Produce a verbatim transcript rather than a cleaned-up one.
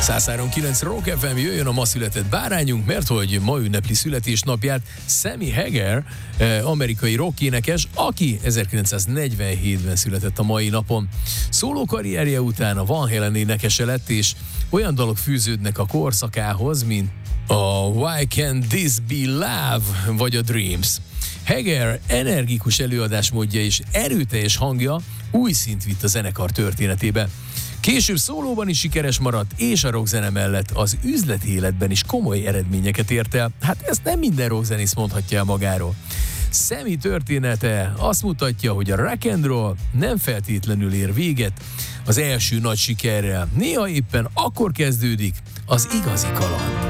száz három kilenc Rock ef em, jöjjön a ma született bárányunk, mert hogy ma ünnepli születésnapját Sammy Hagar, amerikai rockénekes, aki ezerkilencszáznegyvenhétben született a mai napon. Szóló karrierje után a Van Halen énekese lett, és olyan dalok fűződnek a korszakához, mint a Why Can't This Be Love vagy a Dreams. Hagar energikus előadásmódja és erőteljes hangja új szint vitt a zenekar történetébe. Később szólóban is sikeres maradt, és a rockzene mellett az üzleti életben is komoly eredményeket ért el. Hát ezt nem minden rockzenész mondhatja el magáról. Sammy története azt mutatja, hogy a rock and roll nem feltétlenül ér véget az első nagy sikerrel. Néha éppen akkor kezdődik az igazi kaland.